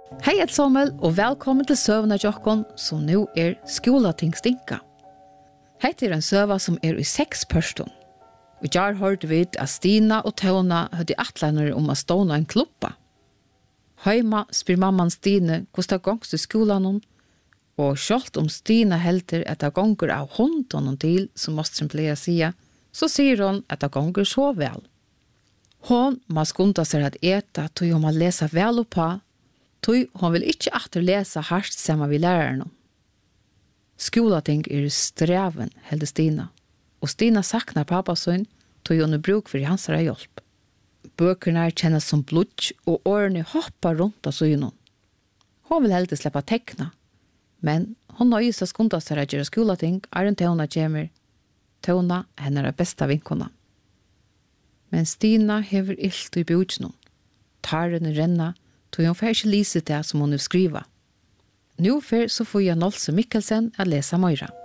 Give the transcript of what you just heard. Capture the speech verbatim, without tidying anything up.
Hej ett sommel och välkommen till Sövna Jokkon som nu är Skolatingsstinka. Hette är en söva som är i sex pörston. Och jag hörde vid att Stina och Tona hade atlaner om att ståna en kluppa. Hemma spyr mamman Stine kostar gångs till skolan och självt om Stina helter att det gånger av hunden till som måste playa säga så säger hon att det gånger så väl. Hon må skunda sig att äta tog hon må läsa väl upp på tog hon vill inte åter läsa harst samma vi lärarna. Skolating är sträven, helde Stina. Och Stina saknar pappas son tog hon bruk för hans hjälp. Böckerna känns som blod och årene hoppar runt av synen. Hon vill helt släppa teckna. Men hon nöjer sig skunda sig att göra skolating är en Tona kommer. Tona är hennes bästa vinkona. Men Stina hever illt i bjudsen. Tarren renna tog hon för inte lyse det som hon nu skriva. Nu för så får jag Nolse Mikkelsen att läsa Møyra.